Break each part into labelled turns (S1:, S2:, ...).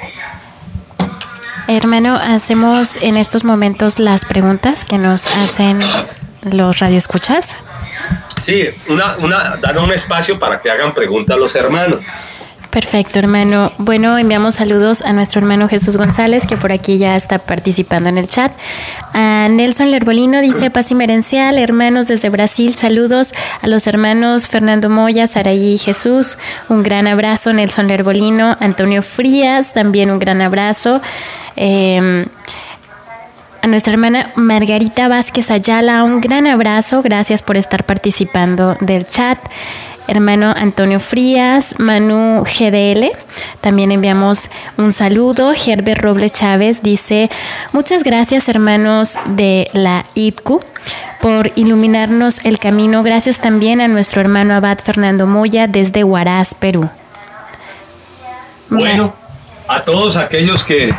S1: Hermano, hacemos en estos momentos las preguntas que nos hacen los radioescuchas.
S2: Sí, dar un espacio para que hagan preguntas a los hermanos.
S1: Perfecto, hermano. Bueno, enviamos saludos a nuestro hermano Jesús González, que por aquí ya está participando en el chat. A Nelson Lerbolino dice: paz y merencial, hermanos desde Brasil, saludos a los hermanos Fernando Moya, Saraí y Jesús. Un gran abrazo, Nelson Lerbolino. Antonio Frías, también un gran abrazo. A nuestra hermana Margarita Vázquez Ayala, un gran abrazo. Gracias por estar participando del chat. Hermano Antonio Frías, Manu GDL, también enviamos un saludo. Herbert Robles Chávez dice: muchas gracias, hermanos de la ITCU, por iluminarnos el camino. Gracias también a nuestro hermano Abad Fernando Moya desde Huaraz, Perú.
S2: Bueno, a todos aquellos que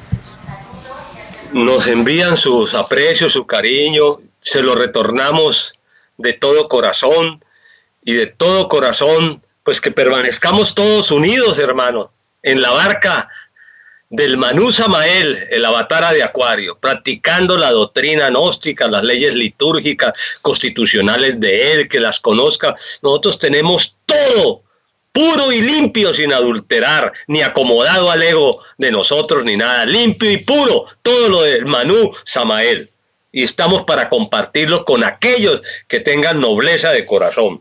S2: nos envían sus aprecios, su cariño, se lo retornamos de todo corazón. Y de todo corazón, pues que permanezcamos todos unidos, hermano, en la barca del Manú Samael, el avatara de Acuario, practicando la doctrina gnóstica, las leyes litúrgicas, constitucionales de él, que las conozca. Nosotros tenemos todo puro y limpio, sin adulterar, ni acomodado al ego de nosotros, ni nada, limpio y puro, todo lo del Manú Samael. Y estamos para compartirlo con aquellos que tengan nobleza de corazón.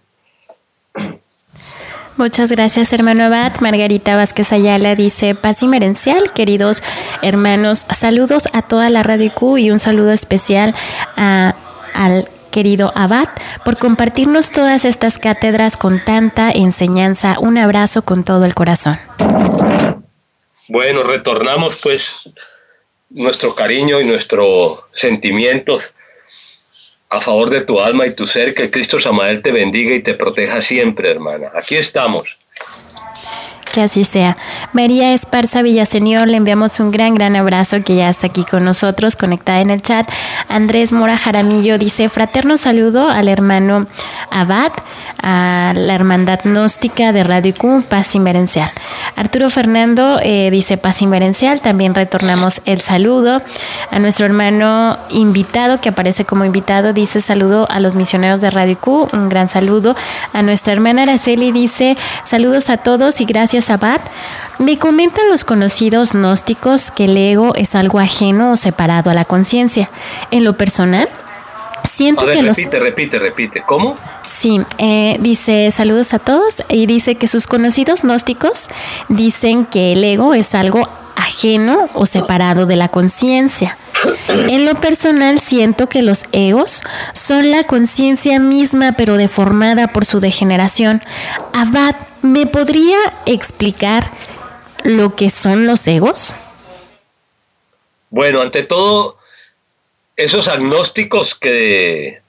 S1: Muchas gracias, hermano Abad. Margarita Vázquez Ayala dice: paz y merencial, queridos hermanos. Saludos a toda la Radio Q y un saludo especial al querido Abad por compartirnos todas estas cátedras con tanta enseñanza. Un abrazo con todo el corazón.
S2: Bueno, retornamos pues nuestro cariño y nuestros sentimientos a favor de tu alma y tu ser. Que Cristo Samael te bendiga y te proteja siempre, hermana. Aquí estamos.
S1: Que así sea. María Esparza Villaseñor, le enviamos un gran abrazo, que ya está aquí con nosotros, conectada en el chat. Andrés Mora Jaramillo dice: fraterno saludo al hermano Abad, a la hermandad gnóstica de Radio Q, paz y merencial. Arturo Fernando dice: paz y merencial. También retornamos el saludo. A nuestro hermano invitado, que aparece como invitado, dice: saludo a los misioneros de Radio Q, un gran saludo. A nuestra hermana Araceli dice: saludos a todos y gracias, Abad. Me comentan los conocidos gnósticos que el ego es algo ajeno o separado a la conciencia. En lo personal, siento que
S2: repite. ¿Cómo?
S1: Sí, dice: saludos a todos, y dice que sus conocidos gnósticos dicen que el ego es algo ajeno o separado de la conciencia. En lo personal, siento que los egos son la conciencia misma, pero deformada por su degeneración. Abad, ¿me podría explicar lo que son los egos?
S2: Bueno, ante todo, esos agnósticos que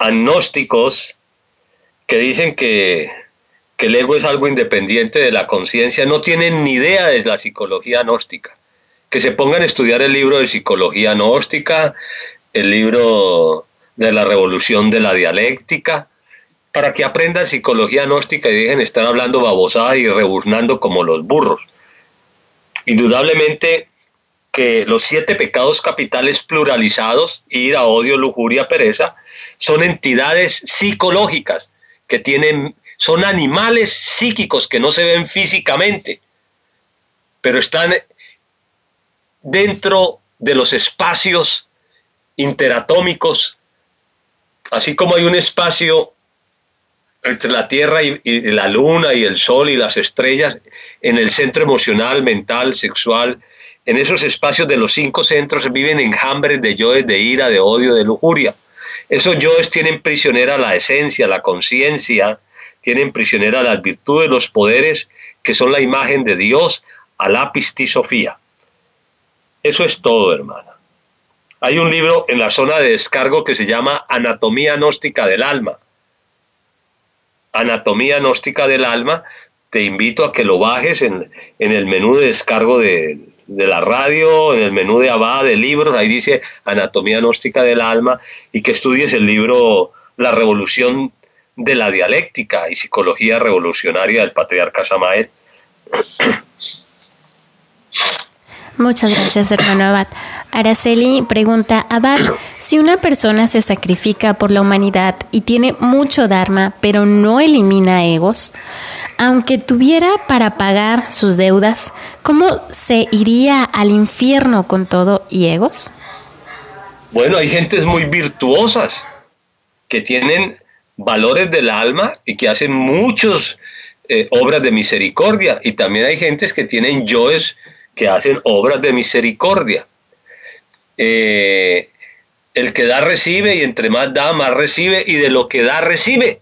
S2: dicen que el ego es algo independiente de la conciencia, no tienen ni idea de la psicología gnóstica. Que se pongan a estudiar el libro de psicología gnóstica, el libro de la revolución de la dialéctica, para que aprendan psicología gnóstica y dejen de estar hablando babosadas y rebuznando como los burros. Indudablemente que los 7 pecados capitales pluralizados, ira, odio, lujuria, pereza, son entidades psicológicas que son animales psíquicos que no se ven físicamente, pero están dentro de los espacios interatómicos, así como hay un espacio entre la Tierra y la Luna y el Sol y las estrellas, en el centro emocional, mental, sexual. En esos espacios de los 5 centros viven enjambres de yoes, de ira, de odio, de lujuria. Esos yoes tienen prisionera la esencia, la conciencia, tienen prisionera las virtudes, los poderes, que son la imagen de Dios, Alá, Pisti, Sofía. Eso es todo, hermana. Hay un libro en la zona de descargo que se llama Anatomía Gnóstica del Alma. Anatomía Gnóstica del Alma. Te invito a que lo bajes en el menú de descargo de la radio, en el menú de Abad de libros. Ahí dice Anatomía Gnóstica del Alma, y que estudies el libro La Revolución de la Dialéctica y Psicología Revolucionaria del Patriarca Samael.
S1: Muchas gracias, hermano Abad. Araceli pregunta, Abad, si una persona se sacrifica por la humanidad y tiene mucho dharma, pero no elimina egos, aunque tuviera para pagar sus deudas, ¿cómo se iría al infierno con todo y egos?
S2: Bueno, hay gentes muy virtuosas que tienen valores del alma y que hacen muchas obras de misericordia, y también hay gentes que tienen yoes que hacen obras de misericordia. El que da recibe, y entre más da, más recibe, y de lo que da recibe.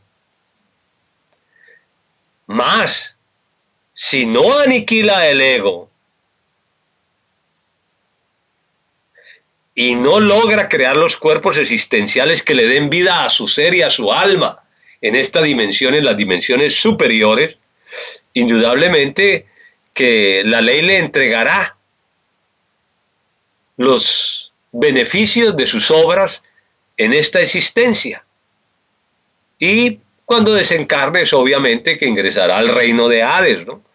S2: Más, si no aniquila el ego y no logra crear los cuerpos existenciales que le den vida a su ser y a su alma en esta dimensión, en las dimensiones superiores, indudablemente que la ley le entregará los beneficios de sus obras en esta existencia. Y cuando desencarne, es obviamente que ingresará al reino de Hades, ¿no?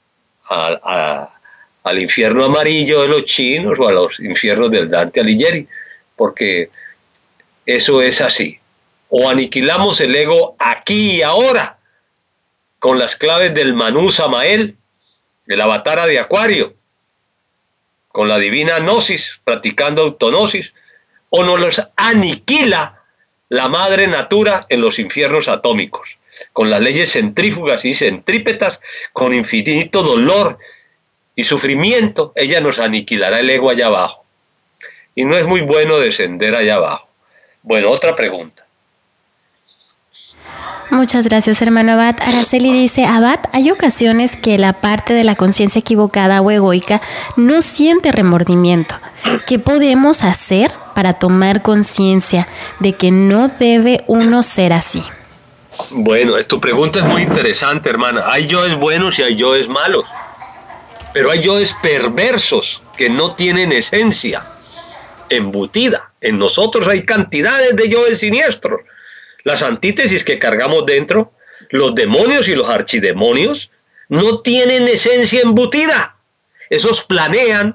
S2: Al infierno amarillo de los chinos o a los infiernos del Dante Alighieri, porque eso es así. O aniquilamos el ego aquí y ahora, con las claves del Manu Samael, el avatara de Acuario, con la divina gnosis, practicando autognosis, o nos los aniquila la madre natura en los infiernos atómicos, con las leyes centrífugas y centrípetas, con infinito dolor y sufrimiento, ella nos aniquilará el ego allá abajo. Y no es muy bueno descender allá abajo. Bueno, otra pregunta.
S1: Muchas gracias, hermano Abad. Araceli dice, Abad, hay ocasiones que la parte de la conciencia equivocada o egoica no siente remordimiento. ¿Qué podemos hacer para tomar conciencia de que no debe uno ser así?
S2: Bueno, tu pregunta es muy interesante, hermana. Hay yoes buenos y hay yoes malos, pero hay yoes perversos que no tienen esencia embutida. En nosotros hay cantidades de yoes siniestros. Las antítesis que cargamos dentro, los demonios y los archidemonios, no tienen esencia embutida. Esos planean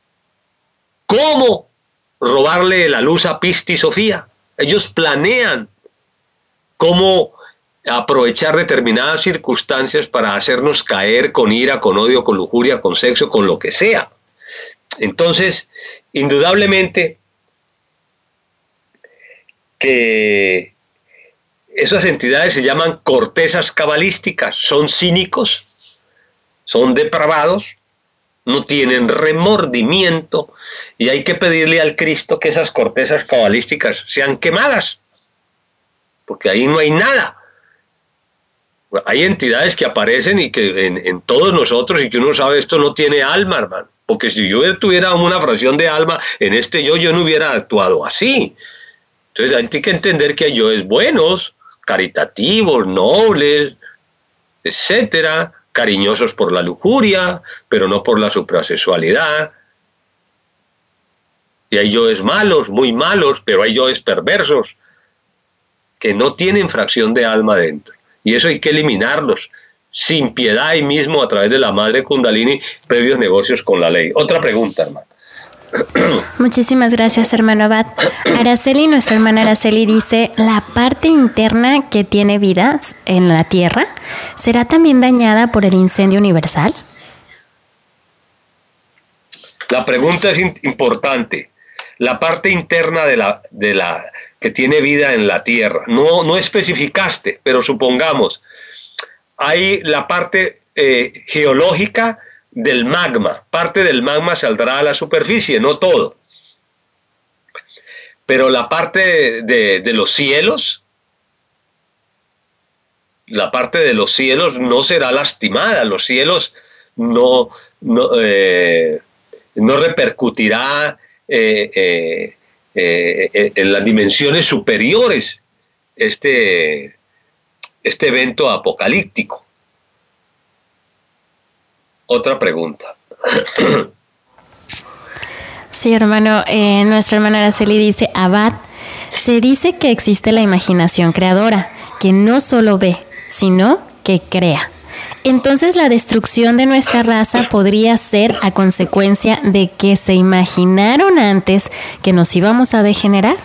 S2: cómo robarle la luz a Pisti Sofía. Ellos planean cómo aprovechar determinadas circunstancias para hacernos caer con ira, con odio, con lujuria, con sexo, con lo que sea. Entonces, indudablemente que esas entidades se llaman cortezas cabalísticas, son cínicos, son depravados, no tienen remordimiento, y hay que pedirle al Cristo que esas cortezas cabalísticas sean quemadas, porque ahí no hay nada. Hay entidades que aparecen y que en todos nosotros, y que uno sabe esto no tiene alma, hermano, porque si yo tuviera una fracción de alma en este yo no hubiera actuado así. Entonces hay que entender que hay yoes buenos, caritativos, nobles, etcétera, cariñosos por la lujuria, pero no por la suprasexualidad. Y hay yoes malos, muy malos, pero hay yoes perversos, que no tienen fracción de alma dentro. Y eso hay que eliminarlos, sin piedad, ahí mismo a través de la Madre Kundalini, previos negocios con la ley. Otra pregunta, hermano.
S1: Muchísimas gracias, hermano Abad. Araceli, nuestra hermana Araceli dice, ¿la parte interna que tiene vida en la Tierra será también dañada por el incendio universal?
S2: La pregunta es importante. La parte interna de la que tiene vida en la Tierra. No especificaste, pero supongamos, hay la parte geológica del magma. Parte del magma saldrá a la superficie, no todo. Pero la parte de los cielos, la parte de los cielos no será lastimada. Los cielos no repercutirá en las dimensiones superiores este evento apocalíptico. Otra pregunta.
S1: Sí, hermano, nuestra hermana Araceli dice, Abad, se dice que existe la imaginación creadora, que no solo ve, sino que crea. Entonces la destrucción de nuestra raza podría ser a consecuencia de que se imaginaron antes que nos íbamos a degenerar.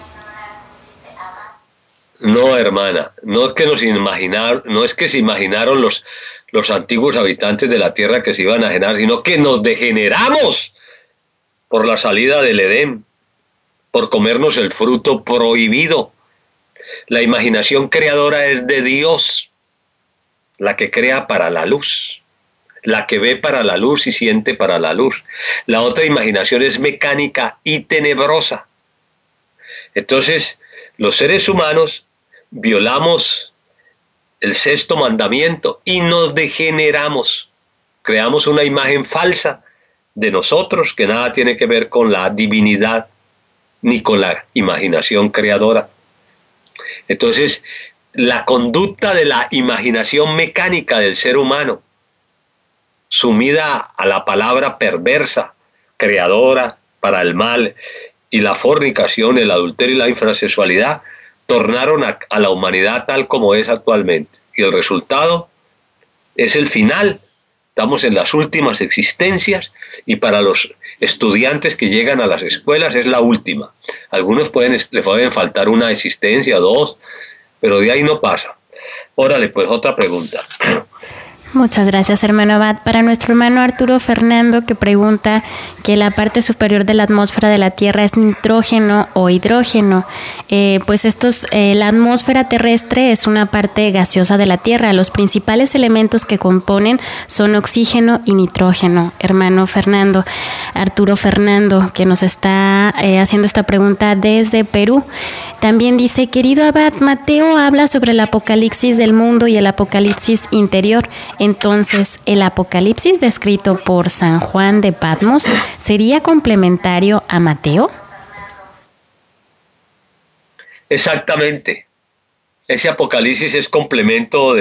S2: No, hermana, no es que no es que se imaginaron los antiguos habitantes de la tierra que se iban a degenerar, sino que nos degeneramos por la salida del Edén, por comernos el fruto prohibido. La imaginación creadora es de Dios, la que crea para la luz, la que ve para la luz y siente para la luz. La otra imaginación es mecánica y tenebrosa. Entonces, los seres humanos violamos el sexto mandamiento y nos degeneramos. Creamos una imagen falsa de nosotros que nada tiene que ver con la divinidad ni con la imaginación creadora. Entonces, la conducta de la imaginación mecánica del ser humano, sumida a la palabra perversa, creadora para el mal, y la fornicación, el adulterio y la infrasexualidad, tornaron a la humanidad tal como es actualmente. Y el resultado es el final. Estamos en las últimas existencias y para los estudiantes que llegan a las escuelas es la última. Algunos les pueden faltar una existencia, dos, pero de ahí no pasa. Órale, pues otra pregunta.
S1: Muchas gracias, hermano Abad. Para nuestro hermano Arturo Fernando, que pregunta que la parte superior de la atmósfera de la Tierra es nitrógeno o hidrógeno. La atmósfera terrestre es una parte gaseosa de la Tierra. Los principales elementos que componen son oxígeno y nitrógeno. Hermano Fernando, Arturo Fernando, que nos está haciendo esta pregunta desde Perú. También dice, querido Abad, Mateo habla sobre el apocalipsis del mundo y el apocalipsis interior. Entonces, ¿el apocalipsis descrito por San Juan de Patmos sería complementario a Mateo?
S2: Exactamente. Ese apocalipsis es complemento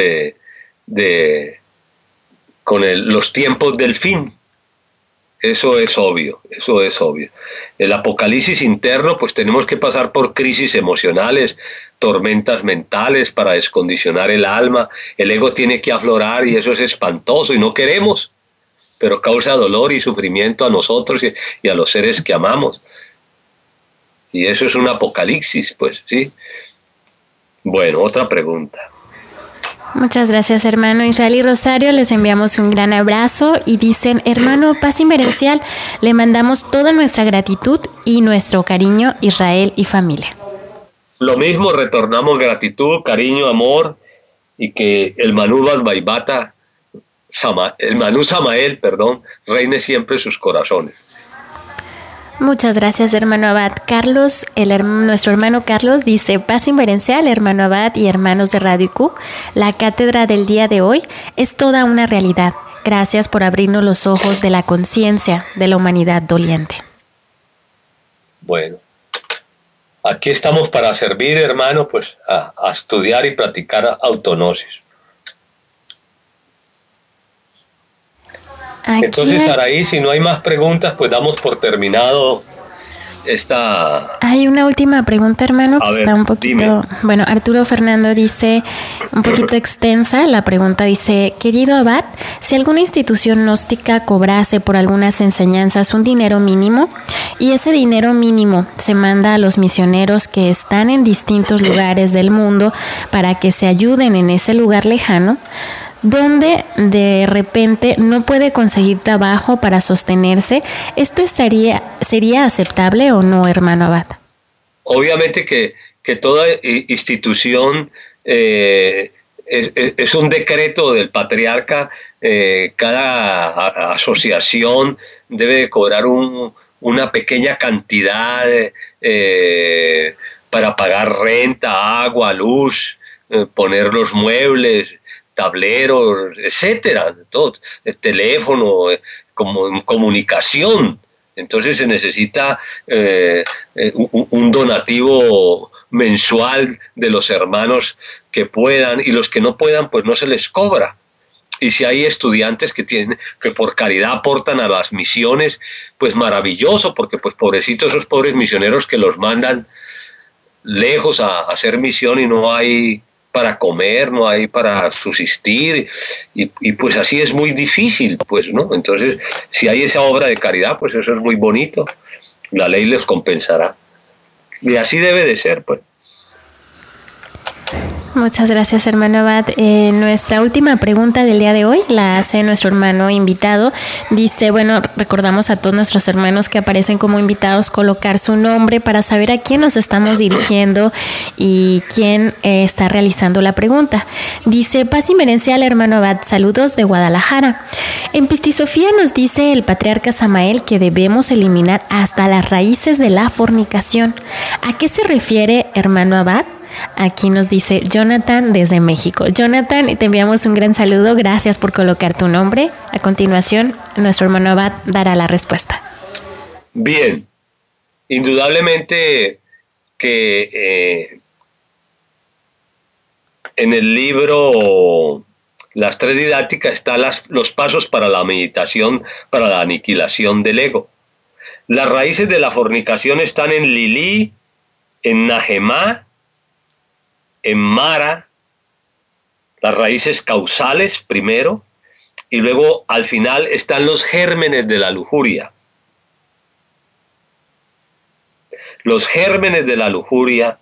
S2: con los tiempos del fin. Eso es obvio. El apocalipsis interno, pues tenemos que pasar por crisis emocionales, tormentas mentales para descondicionar el alma. El ego tiene que aflorar y eso es espantoso y no queremos, pero causa dolor y sufrimiento a nosotros y a los seres que amamos. Y eso es un apocalipsis, pues, ¿sí? Bueno, otra pregunta.
S1: Muchas gracias, hermano Israel y Rosario, les enviamos un gran abrazo y dicen, hermano Paz Inverencial, le mandamos toda nuestra gratitud y nuestro cariño, Israel y familia.
S2: Lo mismo, retornamos gratitud, cariño, amor, y que el Manú Basbaibata, el Manú Samael, reine siempre en sus corazones.
S1: Muchas gracias, hermano Abad. Carlos, nuestro hermano Carlos dice, Paz Inverencial, hermano Abad y hermanos de Radio IQ, la cátedra del día de hoy es toda una realidad. Gracias por abrirnos los ojos de la conciencia de la humanidad doliente.
S2: Bueno, aquí estamos para servir, hermano, pues a estudiar y practicar autognosis. Entonces, Saraí, si no hay más preguntas, pues damos por terminado esta...
S1: Hay una última pregunta, hermano, que está un poquito... Dime. Bueno, Arturo Fernando dice, un poquito extensa, la pregunta dice, querido Abad, si alguna institución gnóstica cobrase por algunas enseñanzas un dinero mínimo, y ese dinero mínimo se manda a los misioneros que están en distintos lugares del mundo para que se ayuden en ese lugar lejano, donde de repente no puede conseguir trabajo para sostenerse, ¿esto sería aceptable o no, hermano Abad?
S2: Obviamente que toda institución es un decreto del patriarca, cada asociación debe cobrar una pequeña cantidad para pagar renta, agua, luz, poner los muebles, tableros, etcétera, todo, teléfono, comunicación. Entonces se necesita un donativo mensual de los hermanos que puedan, y los que no puedan, pues no se les cobra. Y si hay estudiantes que por caridad aportan a las misiones, pues maravilloso, porque pues pobrecitos esos pobres misioneros que los mandan lejos a hacer misión y no hay para comer, no hay para subsistir, y pues así es muy difícil, pues, ¿no? Entonces, si hay esa obra de caridad, pues eso es muy bonito, la ley les compensará, y así debe de ser, pues.
S1: Muchas gracias, hermano Abad. Nuestra última pregunta del día de hoy la hace nuestro hermano invitado. Dice, bueno, recordamos a todos nuestros hermanos que aparecen como invitados colocar su nombre para saber a quién nos estamos dirigiendo y quién está realizando la pregunta. Dice, paz inmerencial, hermano Abad, saludos de Guadalajara. En Pistisofía nos dice el patriarca Samael que debemos eliminar hasta las raíces de la fornicación. ¿A qué se refiere, hermano Abad? Aquí nos dice Jonathan desde México. Jonathan, te enviamos un gran saludo. Gracias por colocar tu nombre. A continuación, nuestro hermano Abad dará la respuesta.
S2: Bien, indudablemente que en el libro Las Tres Didácticas están los pasos para la meditación, para la aniquilación del ego. Las raíces de la fornicación están en Lilí, en Nahemá, en Mara, las raíces causales primero, y luego al final están los gérmenes de la lujuria. Los gérmenes de la lujuria,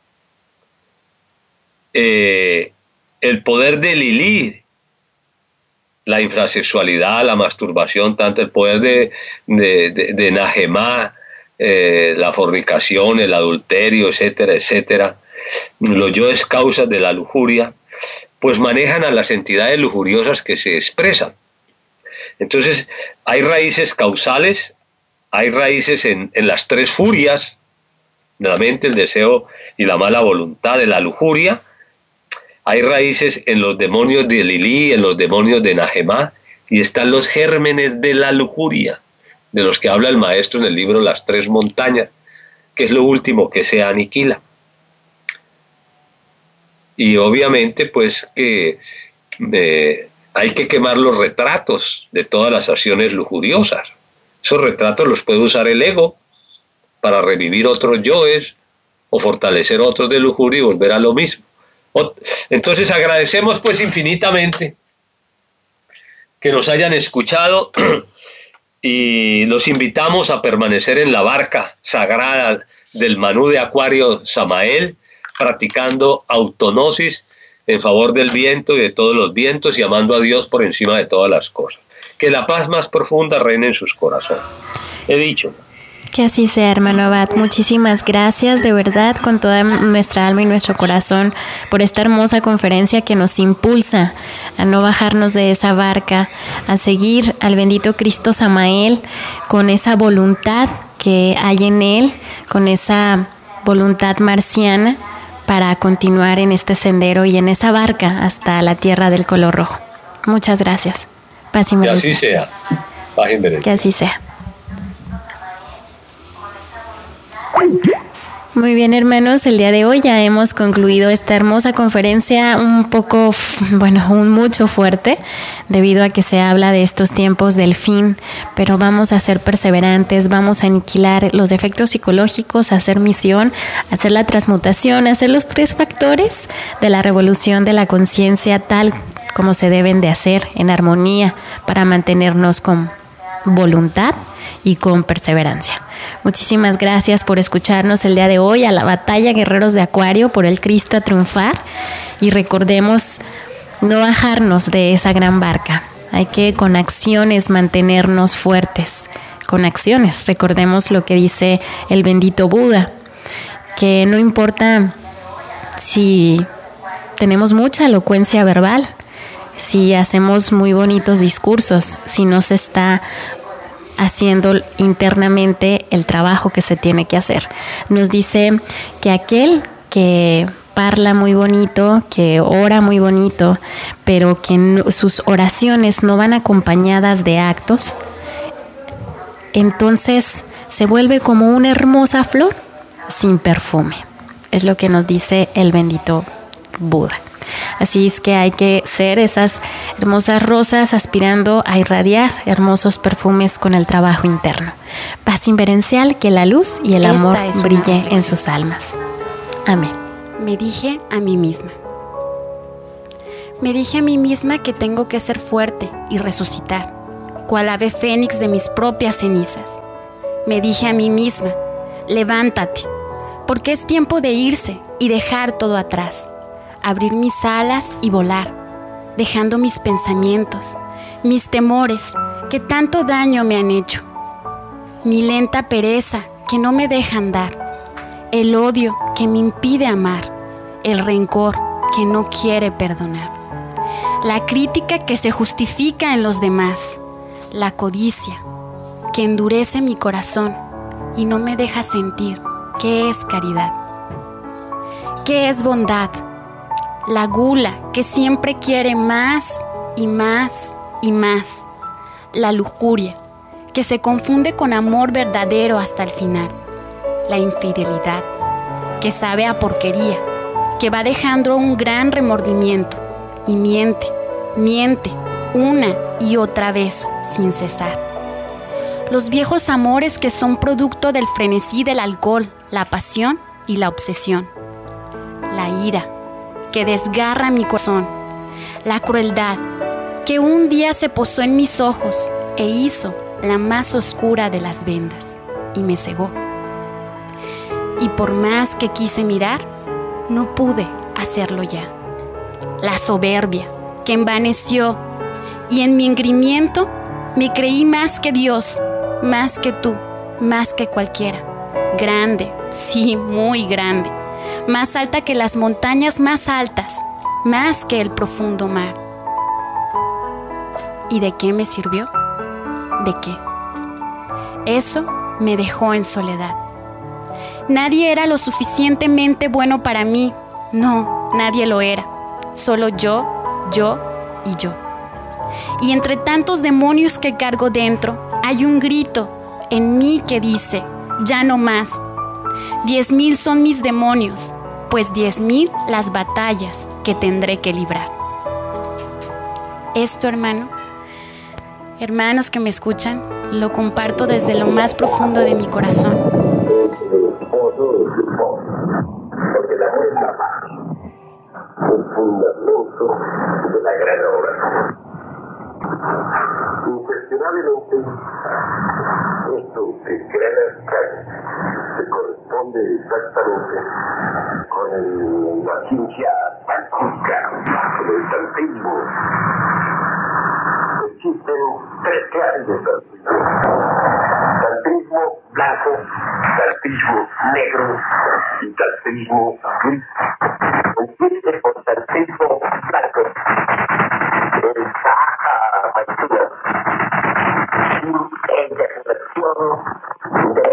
S2: el poder de Lilí, la infrasexualidad, la masturbación, tanto el poder de Nahemá, la fornicación, el adulterio, etcétera, etcétera. Los yoes causas de la lujuria, pues manejan a las entidades lujuriosas que se expresan. Entonces, hay raíces causales, hay raíces en las tres furias de la mente, el deseo y la mala voluntad de la lujuria. Hay raíces en los demonios de Lilí, en los demonios de Nahemá, y están los gérmenes de la lujuria, de los que habla el maestro en el libro Las Tres Montañas, que es lo último que se aniquila. Y obviamente pues que hay que quemar los retratos de todas las acciones lujuriosas. Esos retratos los puede usar el ego para revivir otros yoes o fortalecer otros de lujuria y volver a lo mismo. Entonces agradecemos pues infinitamente que nos hayan escuchado y los invitamos a permanecer en la barca sagrada del Manú de Acuario Samael, practicando autonosis en favor del viento y de todos los vientos y amando a Dios por encima de todas las cosas. Que la paz más profunda reine en sus corazones. He dicho.
S1: Que así sea, hermano Abad. Muchísimas gracias, de verdad, con toda nuestra alma y nuestro corazón, por esta hermosa conferencia que nos impulsa a no bajarnos de esa barca, a seguir al bendito Cristo Samael con esa voluntad que hay en él, con esa voluntad marciana, para continuar en este sendero y en esa barca hasta la tierra del color rojo. Muchas gracias. Paz y
S2: que así sea. Paz y
S1: que así sea. Muy bien, hermanos, el día de hoy ya hemos concluido esta hermosa conferencia, un poco, mucho fuerte, debido a que se habla de estos tiempos del fin, pero vamos a ser perseverantes, vamos a aniquilar los defectos psicológicos, a hacer misión, a hacer la transmutación, a hacer los 3 factores de la revolución de la conciencia tal como se deben de hacer en armonía para mantenernos con voluntad y con perseverancia. Muchísimas gracias por escucharnos el día de hoy a la batalla Guerreros de Acuario, por el Cristo a triunfar, y recordemos no bajarnos de esa gran barca. Hay que con acciones mantenernos fuertes, con acciones. Recordemos lo que dice el bendito Buda, que no importa si tenemos mucha elocuencia verbal, si hacemos muy bonitos discursos, si no se está haciendo internamente el trabajo que se tiene que hacer. Nos dice que aquel que parla muy bonito, que ora muy bonito, pero que sus oraciones no van acompañadas de actos, entonces se vuelve como una hermosa flor sin perfume. Es lo que nos dice el bendito Buda. Así es que hay que ser esas hermosas rosas aspirando a irradiar hermosos perfumes con el trabajo interno. Paz inverencial, que la luz y el amor brille en sus almas. Amén.
S3: Me dije a mí misma: Me dije a mí misma que tengo que ser fuerte y resucitar, cual ave fénix de mis propias cenizas. Me dije a mí misma, levántate, porque es tiempo de irse y dejar todo atrás, abrir mis alas y volar, dejando mis pensamientos, mis temores que tanto daño me han hecho, mi lenta pereza que no me deja andar, el odio que me impide amar, el rencor que no quiere perdonar, la crítica que se justifica en los demás, la codicia que endurece mi corazón y no me deja sentir qué es caridad, qué es bondad, la gula que siempre quiere más y más y más, la lujuria que se confunde con amor verdadero hasta el final, la infidelidad que sabe a porquería, que va dejando un gran remordimiento y miente, miente una y otra vez sin cesar. Los viejos amores que son producto del frenesí del alcohol, la pasión y la obsesión. La ira que desgarra mi corazón, la crueldad que un día se posó en mis ojos e hizo la más oscura de las vendas y me cegó. Y por más que quise mirar, no pude hacerlo ya. La soberbia que envaneció y en mi engreimiento me creí más que Dios, más que tú, más que cualquiera. Grande, sí, muy grande, más alta que las montañas más altas, más que el profundo mar. ¿Y de qué me sirvió? ¿De qué? Eso me dejó en soledad. Nadie era lo suficientemente bueno para mí. No, nadie lo era. Solo yo y yo. Y entre tantos demonios que cargo dentro, hay un grito en mí que dice, ya no más. 10,000 son mis demonios, pues 10,000 las batallas que tendré que librar. Esto, hermanos que me escuchan, lo comparto desde lo más profundo de mi corazón.
S4: Porque la amor es la paz, el fundamento de la gran obra. Incuestionablemente, esto que gran arcano se corresponde exactamente con la ciencia tántrica, con el tantrismo. Existen 3 clases de tantrismo: tantrismo blanco, tantrismo negro y tantrismo gris. Empiece por tantrismo blanco, el Sahaja Maitreya, sin eyaculación de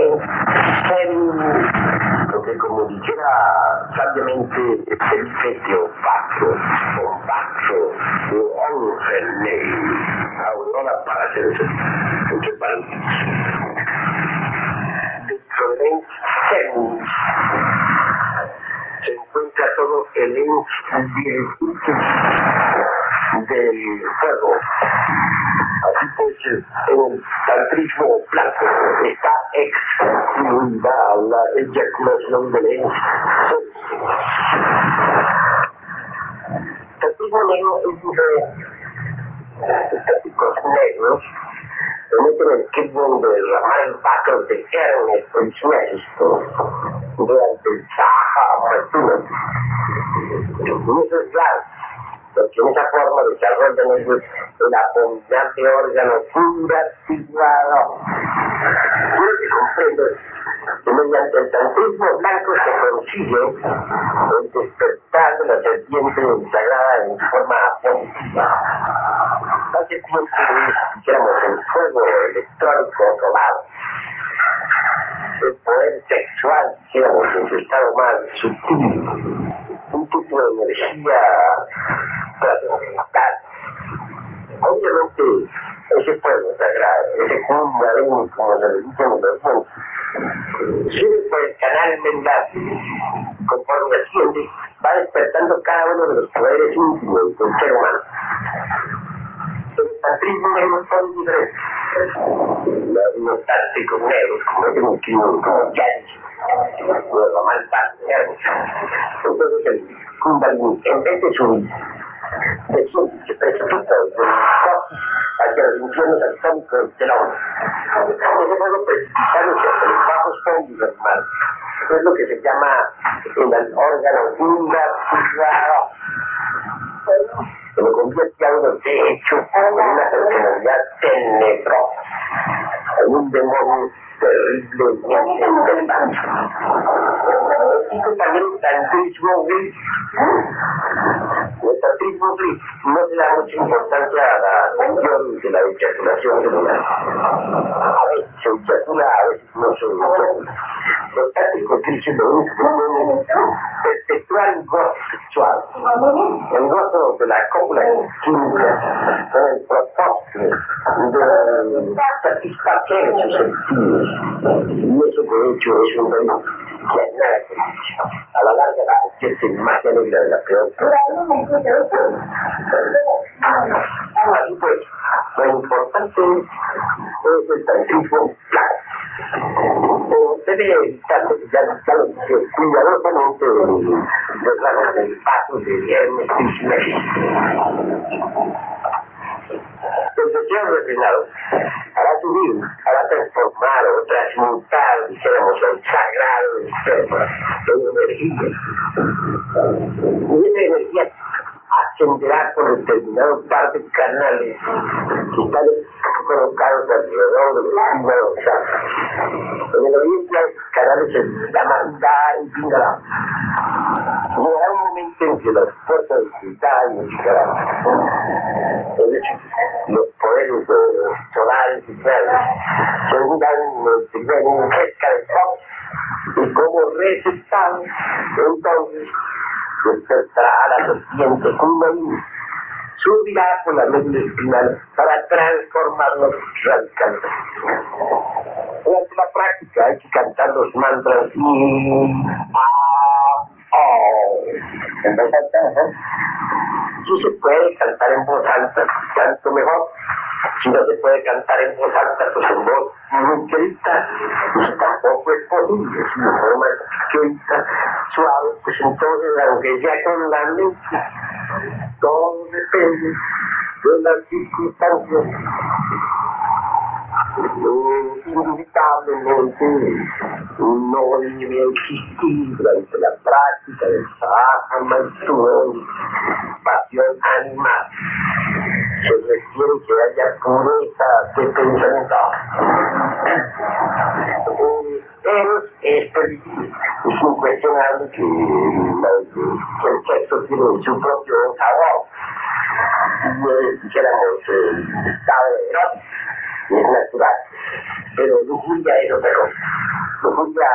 S4: lo que, como dijera sabiamente el feto Pacho, con Pacho, de Ongenei, Aurora para hacerse, entre paréntesis. Dentro del Ench se encuentra todo el Ench del fuego. Así pues, en el tantrismo blanco está excluida la eyaculación del Ench. El tantrismo negro es diferente. Los tántricos negros permiten el ritmo de Ramal Bhatt de Ernest Trismegisto durante el Sahaja Maitreya. Eso es claro, porque en esa forma desarrollan ellos el abominable órgano purgativado. Quiero que comprendas que mediante el tantrismo blanco se consigue el despertar de la serpiente sagrada en forma positiva. Hace tiempo dijéramos el fuego electrónico robado, el poder sexual, dijéramos, en su estado más sutil, un tipo de energía trascendental. Obviamente, ese fuego sagrado, ese kundalini, como se le dice en los monjes, sube por el canal mental. Conforme asciende, va despertando cada uno de los poderes íntimos del ser humano. El tantrismo negro son diferentes. Los tántricos negros, como es como Yanis, los Ramal Bhatt. Entonces el kundalini, en vez de subir, desciende, se precipita desde el cosmos hacia los infiernos atómicos del hombre. Ese fuego precipitándose hacia los bajos fondos del mar. Es lo que se llama el órgano unilateral. Se lo convierte a uno de hecho en una personalidad tenebrosa, en un demonio terriblemente perverso. Existe también el tantrismo gris. El tantrismo gris no se da mucha importancia a la cuestión de la eyaculación celular. A veces se eyacula, a veces no se eyacula. Los tántricos grises lo único que tienen es perpetuar el gozo sexual, el gozo de la cópula química, con el propósito de satisfacer sus sentidos. Y eso de hecho es un reino que a nada condice. A la larga la convierte en más negra de la peor. Así pues, lo importante es el tantrismo blanco. Debe evitarse cuidadosamente los ramos del paso de Hermes Trismegistus. El deseo refinado hará subir, hará transformar o transmutar, dijéramos, el sagrado externo en energía. Y esa energía ascenderá por determinados partes carnales que están colocados alrededor de los primeros chakras. En el oriente esos canales se llaman Da y Pingala. Llegará un momento en que las fuerzas de Da y unificarán. Es decir, los poderes solares y tierras se unirán en cerca del sol y como resultado, entonces despertará a la serpiente Kundalini, subirá por la médula espinal para transformarlos radicalmente. Durante la práctica hay que cantar los mantras en voz alta. Si se puede cantar en voz alta, tanto mejor. Si no se puede cantar en voz alta, pues en voz muy querida, pues tampoco es posible. Si de forma querida, suave, pues entonces, aunque ya con la mente, todo depende de las circunstancias. Inevitablemente no debe existir durante la práctica del sadhana pasión animal. Se requiere que haya pureza de pensamiento. Eros es permitido. Es incuestionable que el sexo tiene su propio sabor. Y dijéramos el estado erótico es natural, pero lujuria es otra cosa. Lujuria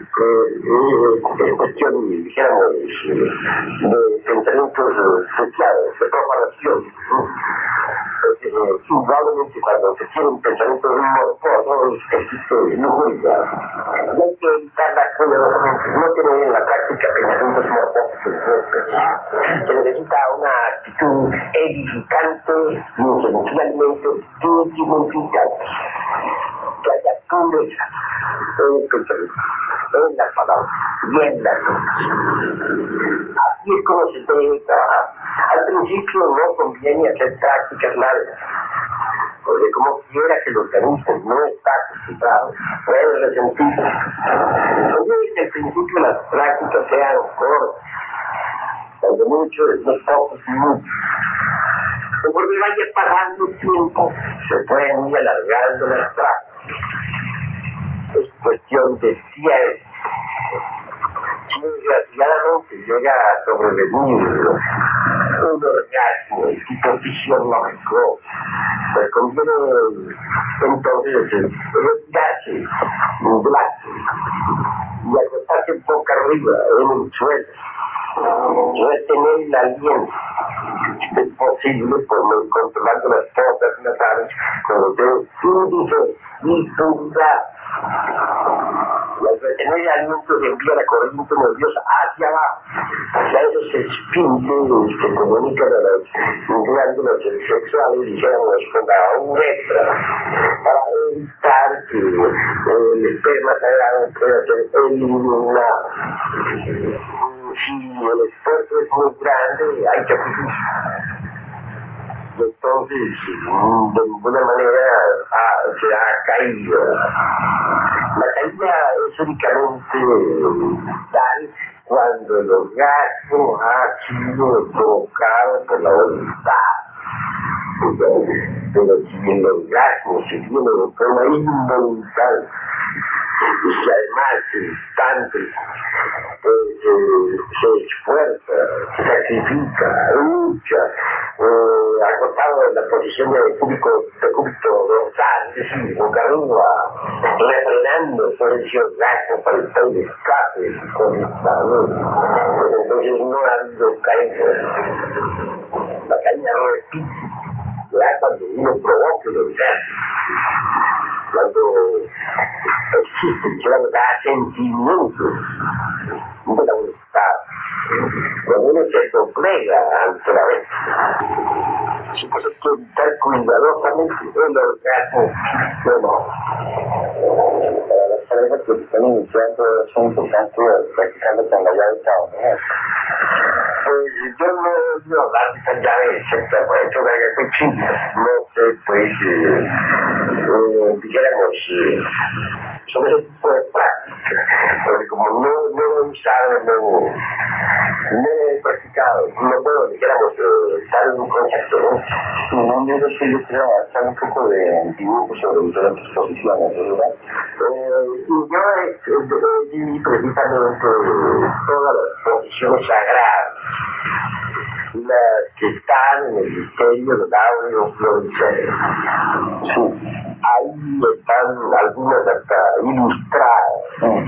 S4: es cuestión, dijéramos, de pensamientos asociados, de propagación. Entonces, indudablemente cuando se tienen pensamientos morbosos, existe lujuria. Y hay que evitarla cuidadosamente. No tener en la práctica pensamientos morbosos. Se necesita una actitud edificante y esencialmente dignificante. Que haya pureza en el pensamiento, en las palabras y en las cosas. Así es como se debe trabajar. Al principio no conviene hacer prácticas largas, porque como quiera que el organismo no está acostumbrado, puede resentir. Conviene que al principio las prácticas sean cortas, cuando mucho es unos pocos minutos. Conforme vaya pasando el tiempo, se pueden ir alargando las prácticas. Es cuestión de tiempo. Si desgraciadamente llega a sobrevenir un orgasmo tipo fisiológico, pues conviene entonces retirarse del acto y acostarse boca arriba en el suelo, retener el aliento, si es posible, controlando las fosas nasales con los dedos índice y pulgar. Y al retener el aliento se envía la corriente nerviosa hacia abajo, hacia esos esfínteres que comunican a las glándulas sexuales, dijéramos, con la uretra, para evitar que el esperma sagrado pueda ser eliminado. Si el esfuerzo es muy grande, hay que sacrificio. Entonces, de ninguna manera se ha caído. La caída es únicamente tal cuando el orgasmo ha sido provocado por la voluntad. Pero si el orgasmo se tiene de forma involuntaria, y si además el instante se esfuerza, se sacrifica, lucha, acostado en la posición de cúbito dorsal, es decir, boca arriba, refrenando por ese orgasmo para estar de escape con esta luz. Pues entonces no ha habido caída. La caída repite, ya cuando uno provoca el orgasmo, cuando existe, claro, da sentimientos de la voluntad, cuando uno se doblega ante la vez. Si pues hay que evitar cuidadosamente el orgasmo, para las parejas que están iniciando es importante practicarlo con la llave estadounidense. Pues yo no he oído hablar de esa llave, excepto por hecho de que fue chino. No sé, pues, dijéramos, sobre ese tipo de práctica, porque como no he usado, no he practicado, no puedo, dijéramos, estar en un concepto, ¿no? No, yo quiero hacer un poco de dibujo sobre diferentes posiciones, ¿verdad? Yo di precisamente todas las posiciones sagradas, las que están en el misterio del audio floricero. Sí. Ahí están algunas hasta ilustradas.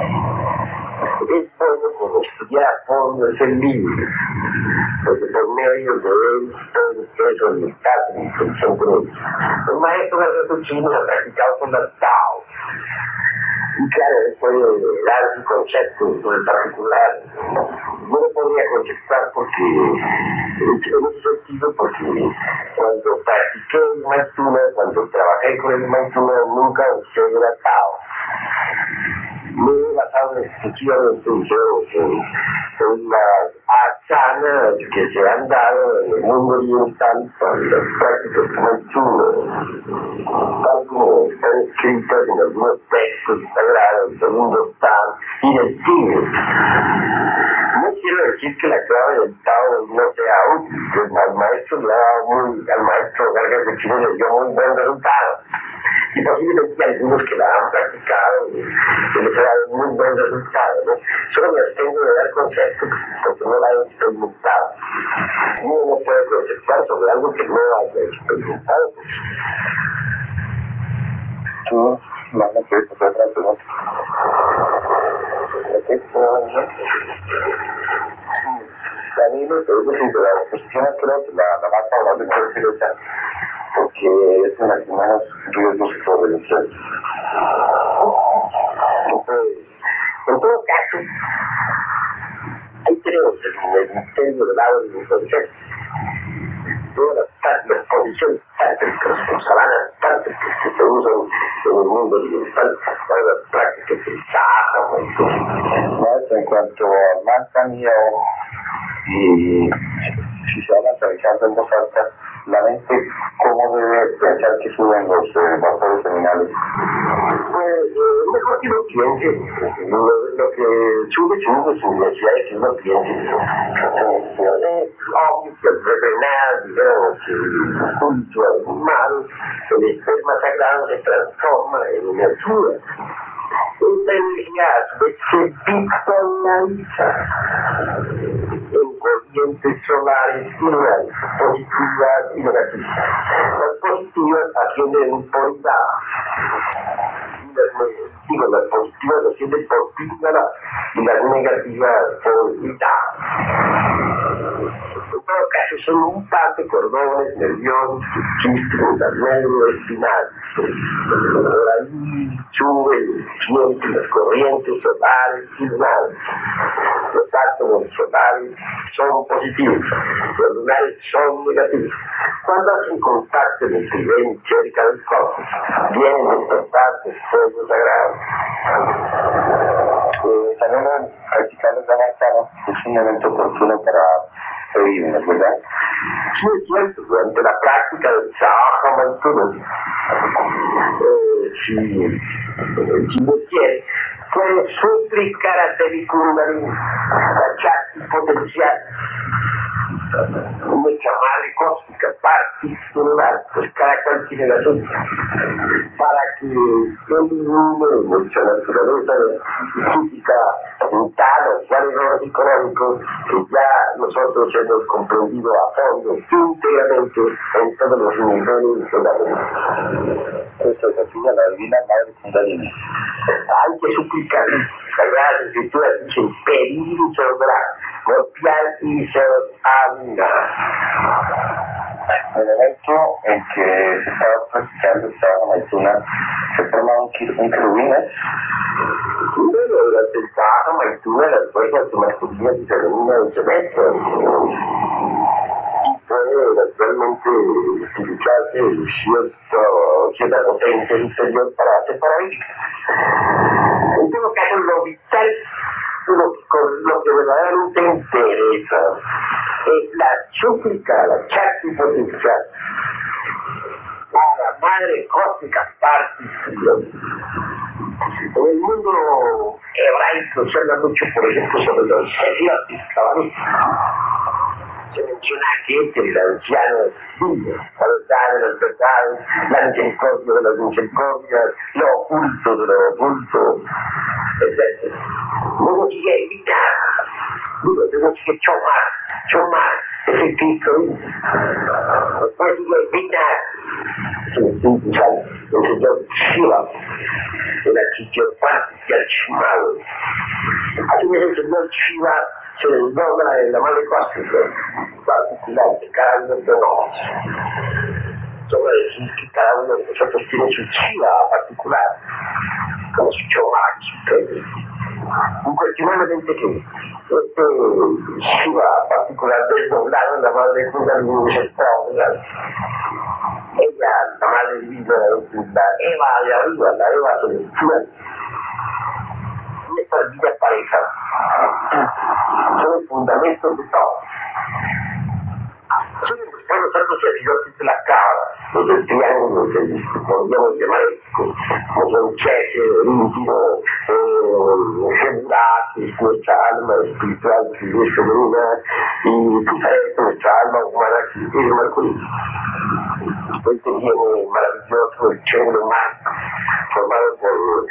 S4: Es bueno como estudiar a fondo ese libro, porque por medio de él todos ustedes son listados, los maestros de chinos han practicado con la Tao. Y claro, él puede dar su concepto sobre el particular. No lo podría conceptar porque, en ese sentido, porque cuando practiqué el Maituna, cuando trabajé con el Maituna, nunca usé el Tao. Me he basado exclusivamente en las asanas que se han dado en el mundo oriental para las prácticas Maituna, tal como están escritas en algunos textos sagrados del mundo Tao y del Tíbet. No quiero decir que la clave del Tao no sea útil, pues al maestro Gargas de Chile le dio muy buen resultado. Y posiblemente algunos que la han practicado y les ha dado muy buen resultado, ¿no? Solo me abstengo de dar conceptos porque no la he experimentado. Uno no puede conceptar sobre algo que no haya experimentado. Tú, manda que esto fue otra pregunta. ¿Qué puedo hacer? A mí me pregunto sobre la posición, creo que la más favorable puede ser esa, porque es una de las más riesgos religiosas. En todo caso, hay creo en el misterio del lado de mi concepto. Todas las posiciones tántricas, las savanas tántricas que se usan en el mundo oriental para las prácticas del sáhara. En cuanto al mantra mío, y si se van a realizar en voz alta, la mente, ¿cómo debe pensar que suben los vapores seminales? Pues mejor que no piense. Lo que sube sin necesidad de que uno piense. Es obvio que al refrenar, digamos, el culto animal, el esperma sagrado se transforma en energía. Esta energía a su vez se bipolariza en corrientes solares plurales, positivas y negativas. Las positivas ascienden por ida, las positivas ascienden por píldora y las negativas por ida. En todo caso, son un par de cordones nerviosos que existen las neuroespinales. Por ahí suben siempre las corrientes solares y lunares. Los átomos solares son positivos, los lunares son negativos. Cuando hacen contacto en el nivel cerca del cosmos, vienen a despertar del fuego sagrado. También practicar los Dhammacharas es un momento oportuno para pedirnos, ¿verdad? Sí, es cierto, durante la práctica del Sahaja si lo quiere, puede suplicar a Devi Kundalini, la Shakti potencial, nuestra madre cósmica, particular, pues cada cual tiene la suya, para que elimine nuestra naturaleza física, mental o cuáles errores psicológicos que ya nosotros hemos comprendido a fondo, íntegramente, en todos los niveles de la vida. Esto es así a la Divina Madre Kundalini. Hay que suplicar, Sagradas Escrituras dicen, pedir y se obrar, golpear y se abrirá. En el momento en que se estaba practicando el Sahaja Maituna, se formaron un querubín. Bueno, durante el Sahaja Maituna las fuerzas masculinas y femeninas se mezclan. Y puede naturalmente utilizarse cierta potencia interior para separar. En todo caso, lo vital, lo que verdaderamente interesa es la súplica, la Shakti potencial a la madre cósmica particular. En el mundo hebraico se habla mucho, por ejemplo, sobre los sefirot cabalistas. Se menciona aquí que el anciano divino, la verdad de las verdades, la misericordia de las misericordias, lo oculto de lo oculto, etc. Luego sigue evitar, luego sigue chomar, es el Cristo. Después sigue evitar, es el Espíritu Santo, el Señor Shiva, el Achichopán y el Shimado. Así es el Señor Shiva. Se desdobla en la madre cósmica particular de cada uno de nosotros. Eso va a decir que cada uno de nosotros tiene su chiva particular, como su chomar, su premio. Incuestionablemente que este chiva particular desdoblado en la madre Kundalini es extraordinario. Ella, la madre divina, la Eva de arriba, la Eva celestial, nuestra vida pareja son el fundamento de todo. Son los pueblos altos sacerdotes de la Cábala, los del triángulo, podríamos llamar como son Cheche, íntimo, Gemurat, que es nuestra alma espiritual, que es femenina, y Tifaret, nuestra alma humana, que es Mercurio. Después tiene maravilloso el triángulo mar, formado por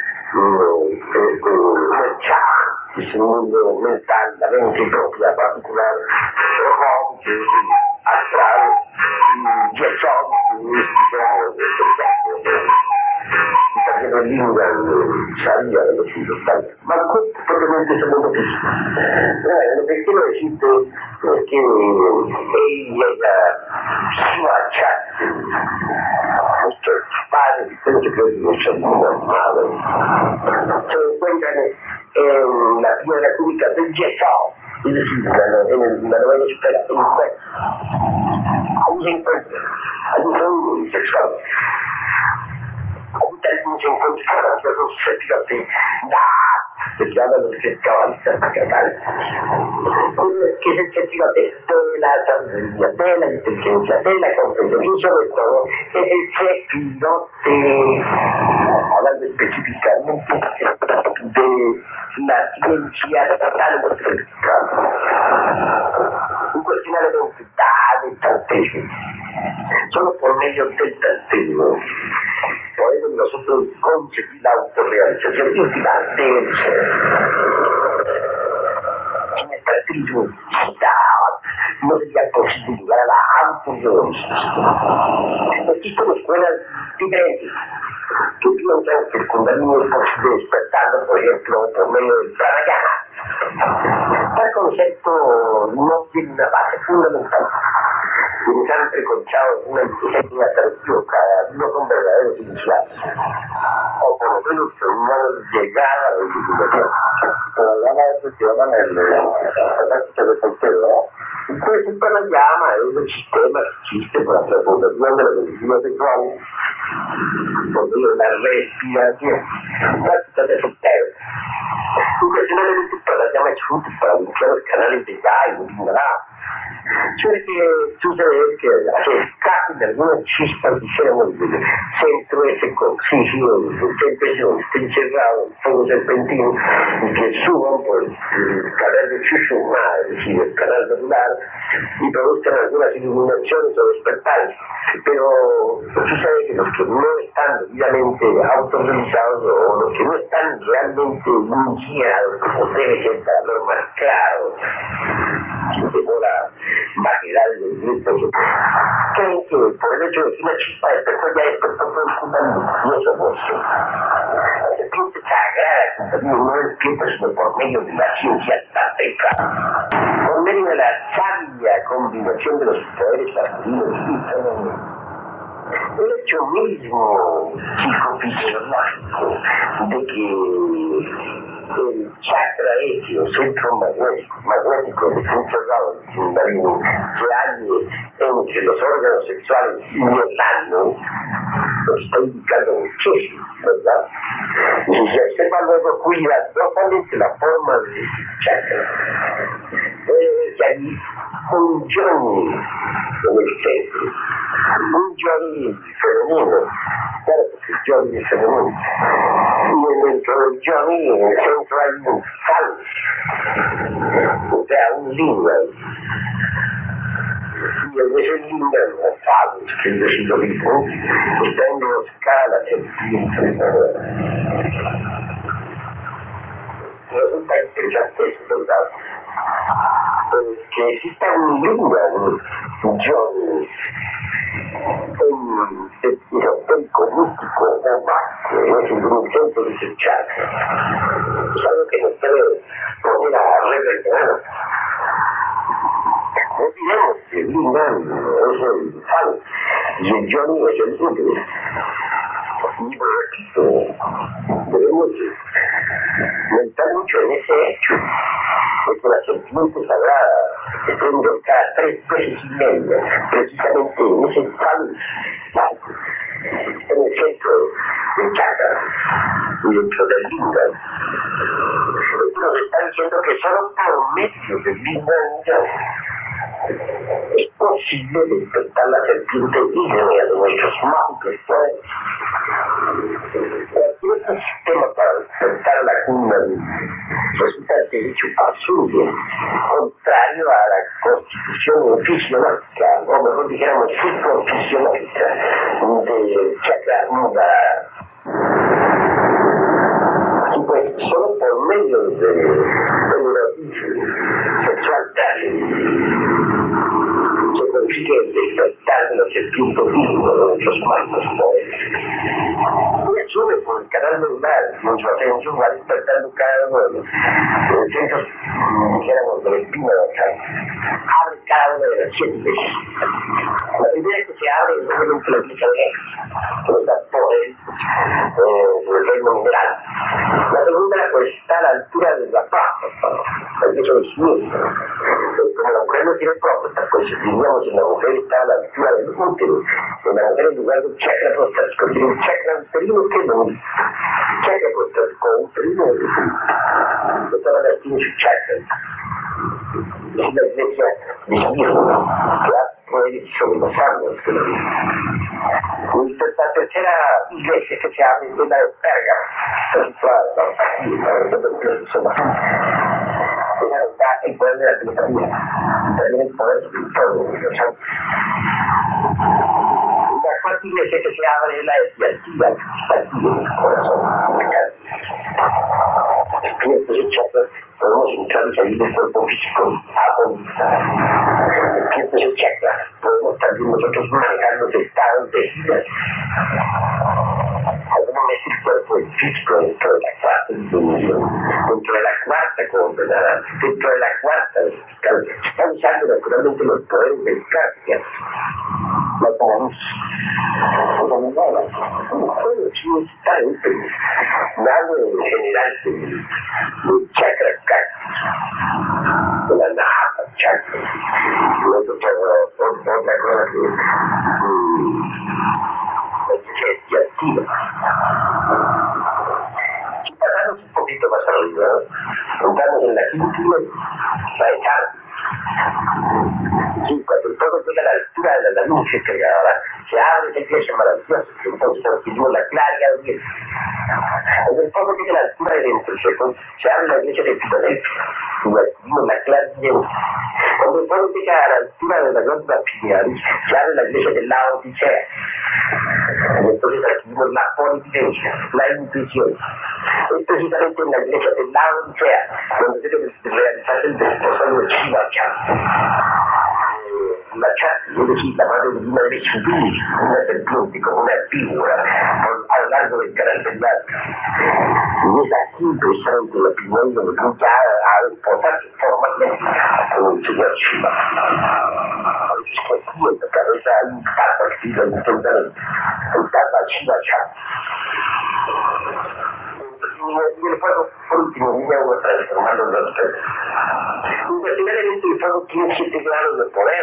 S4: el Chah, que es el mundo mental, la mente propia particular, Rojo, que es astral, y Yesod, que es y también el Linga, el Sharia de los hijos. Malkut propiamente es el mundo físico. Lo que quiero decirte es que ella, Shiva Shakti, nuestros padres, tengo que creer que nuestras madres, se encuentran en la piedra cúbica del Yesod, es decir, en la novena supera, en el cuerpo. Ahí se encuentran, ahí son sexuales. Ahorita hay mucho encuentros maravillosos, fíjate, que se hablan de los cabalistas catalanes. Que es el sentido de la sabiduría, de la inteligencia, de la comprensión, y sobre todo es el sefirote, hablando específicamente de la ciencia total incuestionablemente de tantismo. Solo por medio del tantismo podemos nosotros conseguir la autorrealización íntima del ser. Sin el tantismo no sería posible llegar a la autorrealización. Existen escuelas diferentes que piensan que el Kundalini es posible despertando, por ejemplo, por medio del pranayama. Tal concepto no tiene una base fundamental. Quienes han preconchado una inteligencia equivocada no son verdaderos iniciados, o por lo menos no han llegado a la iluminación. Pero llama eso que llaman el práctica de soltero, ¿no? Pues el pranayama es el sistema que existe para la transformación de las energías sexuales por medio de la respiración. Práctica de soltero. Ocasionalmente el pranayama es útil para limpiar los canales de Ya y de Lingala. Suele que sucede que se escapen de algunas chispas, dijéramos, del centro ese coxígeo, del centro ese donde está encerrado el fuego serpentino, y que suban por el canal de Chuchuma, es decir, el canal medular, y produzcan algunas iluminaciones o despertares. Pero sucede que los que no están debidamente autorizados o los que no están realmente iniciados como debe ser para normas claros, de una variedad de grupos, creen que por el hecho de que una chispa despertó ya despertó todo el fundamento, y eso no es cierto. La serpiente sagrada no despierta sino por medio de la ciencia tátrica, por medio de la sabia combinación de los poderes masculinos y femeninos. El hecho mismo psicofisiológico de que el chakra ese o centro magnético de encerrado en la vida se halle entre los órganos sexuales y el ano, lo está indicando muchísimo, ¿verdad? Y si se observa luego cuidadosamente la forma de ese chakra, puede verse allí un yoni en el centro, un yoni femenino, claro, porque el yoni es femenino, y dentro del yoni en el centro hay un phallus, o sea, un lingam, y en ese lingam o phallus, que es decir lo mismo, está enroscada la serpiente. Resulta interesante eso, ¿verdad? Que exista un lingam, un yoni, un esotérico místico o más, que es el centro de ese chakra. Es algo que nos puede poner a reflexionar. No olvidemos que el lingam es el phallus y el yoni es el útero. Y por repito, debemos meditar mucho en ese hecho, de que la serpiente sagrada está enroscada 3 veces y media, precisamente en ese phallus, en el centro del chakra y dentro del lingam. Esto nos está diciendo que solo por medio del lingam es posible despertar la serpiente ígnea de nuestros mágicos poderes. Cualquier otro sistema para despertar la Kundalini resulta de hecho absurdo, contrario a la constitución fisiológica, o mejor dijéramos psicofisiológica, del chakra Muladhara. Así pues, solo por medio del erotismo sexual se consigue el despertar de los espíritus vivos de nuestros mágicos poderes. Y sube por el canal medular, nuestro ascenso va despertando cada uno de los centros, dijéramos, de la espina dorsal. Abre cada una de las 7 veces. La primera que se abre es obviamente la pieza de X, que nos da poder sobre el reino mineral. La segunda pues está a la altura de la próstata, el peso de sí. Como la mujer no tiene próstata, pues diríamos que la mujer está a la altura del útero. En la mujer en lugar de un chakra prostático tiene un chakra uterino, que es lo mismo. Chakra prostático, uterino, de todas las tiene su chakra. Es la iglesia de Esmirna, que ha poder sobre los árboles. La tercera iglesia que se abre es la de Pérgamo, el poder de la telepatía, también el poder espiritual de los santos. La cuarta iglesia que se abre es la de Tiatira, que está aquí en el corazón. Entonces, chakras, podemos entrar y salir del cuerpo físico agonizar. Despiertos el chakra, podemos también nosotros manejar los estados de vida. Alguna vez el cuerpo físico dentro de la cuarta dimensión, dentro de la cuarta coordenada, dentro de la cuarta vertical, está usando naturalmente los poderes verticales. La luz, la mirada, todo sí está dentro. Nada en general del chakra cactus, de la nahata chakra. Otra cosa que se activa. Si pasamos un poquito más arriba, entramos en la quinta, la echar. Sí, cuando el fuego llega a la altura de la luz creadora, se abre esa iglesia maravillosa, entonces adquirimos la claridad de Dios. Cuando el fuego llega a la altura de dentro, se abre la iglesia de Filadelfia, y adquirimos la claridad de Dios. Cuando el fuego llega a la altura de la glóndula pineal, se abre la iglesia del Laodicea. Y entonces adquirimos la polividencia, la intuición. Es precisamente en la iglesia del Laodicea donde debe realizarse el desposorio de Shiva la Chakti, es decir, la madre divina debe subir una serpiente como una víbora a lo largo del canal del mar. Y es aquí precisamente la primera donde ya a desposarse formalmente con el señor Shiva. Por eso es que aquí en la cabeza hay un tapa escrito intensamente, el tapa Shiva Chakti. Y el fuego, por último, viene a transformarlo en los tres. Investigadamente el fuego tiene 7 grados de poder.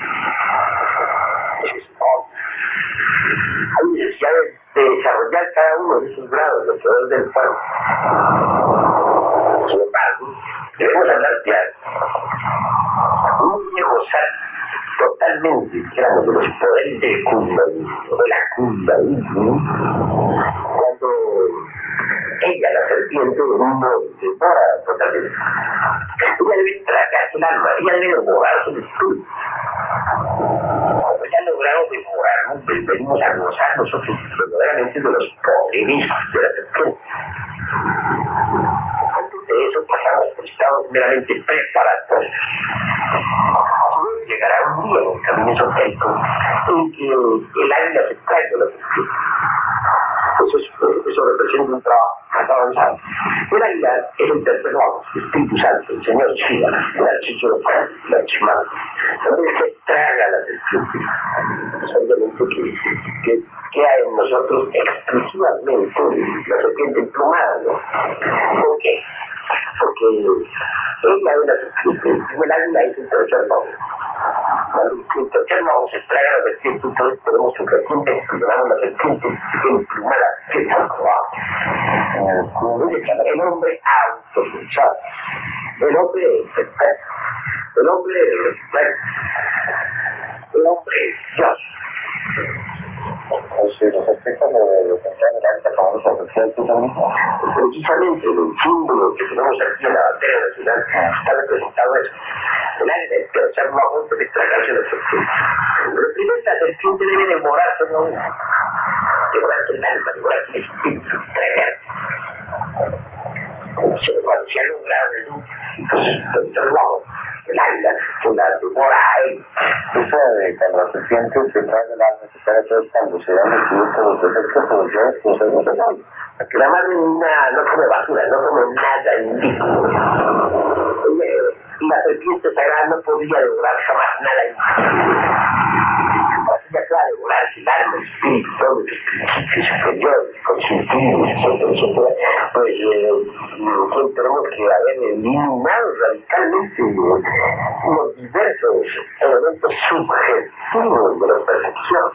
S4: Hay necesidad de desarrollar cada uno de esos grados de poder del fuego. Sin embargo, debemos hablar claro. Un viejo gozar totalmente, digamos, de los poderes del Kundalini, de la Kundalini, cuando ella, la serpiente, no devora totalmente. Ella debe tragarse el alma, ella debe devorarse el espíritu. Cuando ya logramos devorarnos, venimos a gozar nosotros verdaderamente de los poderes de la serpiente. Antes de eso pasamos por estados meramente preparatorios. Llegará un día en el camino esotérico en que el águila se traiga la serpiente. Eso representa un trabajo más avanzado. El águila es el tercer ojo, el Espíritu Santo, el Señor Shiva, el archicho de la Chimán. También se traga la serpiente. Obviamente que hay en nosotros exclusivamente la serpiente emplumada, ¿no? ¿Por qué? Porque ella es la serpiente y el águila es el tercer ojo. Cuando el tercer ojo se traga la serpiente, entonces tenemos un serpiente, llamamos la serpiente emplumada, que es algo abajo. El hombre autopulsado, el hombre perfecto, el hombre perfecto, el hombre Dios. Si los aspectos de lo que está en la alta famosa social, precisamente en el símbolo que tenemos aquí en la bandera nacional está representado eso. El águila, el tercer ojo, debe tragarse la serpiente. Pero primero la serpiente debe demorarse, ¿no? Devorarse el alma, devorarse el espíritu, tragarse. Cuando se ha logrado el luz, entonces el águila se la devora a él. Eso de cuando la serpiente se traga el alma, se traga todo cuando se dan los defectos productivos, pues es necesario. Porque la madre no come basura, no come nada indígena. La serpiente sagrada no podría devorar jamás nada indígena. Ella puede devorarse el alma, el espíritu, todos los principios superiores, consentidos, etcétera, pues tenemos que haber eliminado radicalmente los diversos elementos subjetivos de la percepción.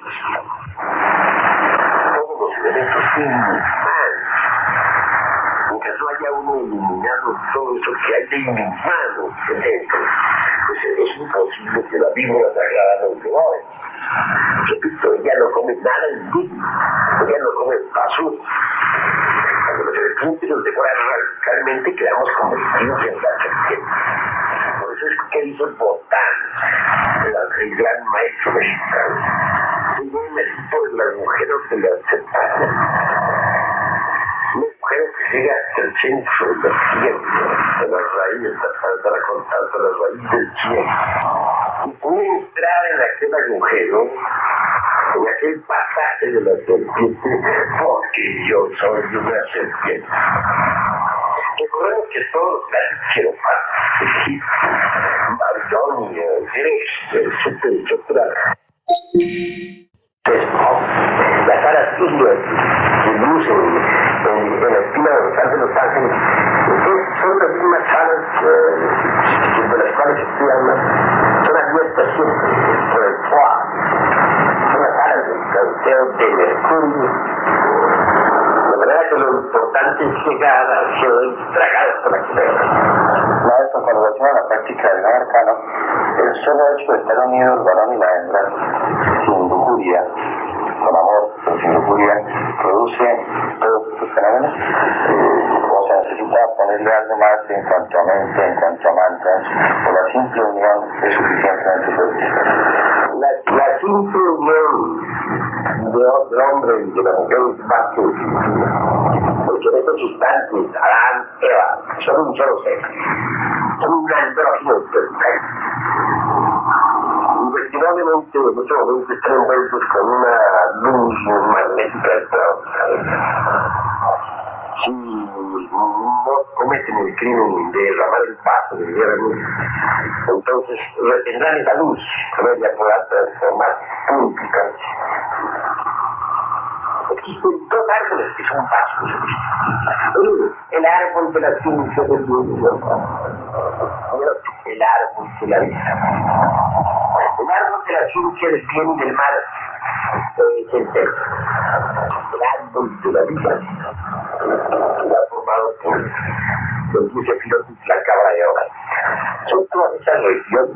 S4: Todos los elementos inhumanos. Mientras no haya uno eliminado todo eso que hay de inhumano dentro, pues es imposible que la Biblia sagrada no lo haga. Repito, ella no come nada indigno, ella no come basura. Cuando los serpientes nos devoran radicalmente, quedamos convertidos en la serpiente. Por eso es que dice Botán, el gran maestro mexicano. Soy un equipo de las mujeres de la aceptación. Una mujer que llega hasta el centro de la tierra, de las raíces, para contar las raíces del cielo. Y pude entrar en aquel agujero, en aquel pasaje de la serpiente, porque yo soy una serpiente. Recordemos que todos los grandes quiropatas, Egipto, Babilonia, Grecia, etcétera, las alas turbias que lucen en la esquina de Los Ángeles, son las mismas alas de las cuales estoy hablando. Son abiertas siempre por el foie. Son las alas del canteo de Mercurio. De manera que lo importante es llegar al cielo tragados por la tierra. Con relación a la práctica del arcano, el solo hecho de estar unido arreglarlo más en cuanto a mente, en cuanto a mantras, o la simple unión es suficientemente fuerte. La simple unión del hombre y de la mujer es más que suficiente, porque en estos instantes Adán, Eva, son un solo ser, son un andrógeno perfecto. Incuestionablemente en muchos momentos están envueltos con una luz magnética extraordinaria. Si no cometen el crimen de derramar el paso de la luz, entonces retendrán esa luz, que ella podrá transformar purificante. Existen dos árboles que son pastos. El árbol de la ciencia del bien, el árbol de la vida. El árbol de la ciencia del bien y del mal es el texto. El árbol de la vida está formado por los 12 filósofos de la Cábala de ahora. Son todas esas regiones